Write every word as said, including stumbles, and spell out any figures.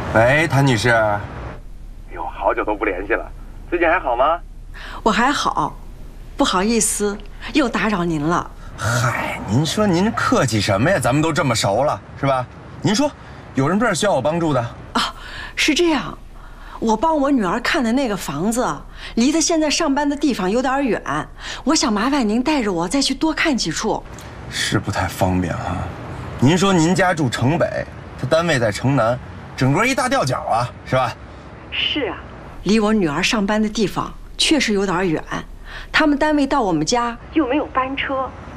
喂，谭女士。哎呦，好久都不联系了，最近还好吗？ 我还好，不好意思，又打扰您了。 嗨，您说您客气什么呀？咱们都这么熟了，是吧？您说，有什么事儿需要我帮助的？ 啊，是这样，我帮我女儿看的那个房子，离她现在上班的地方有点远，我想麻烦您带着我再去多看几处。 是不太方便啊。您说您家住城北，她单位在城南，整个一大吊脚啊，是吧？ 是啊，离我女儿上班的地方确实有点远，他们单位到我们家又没有班车，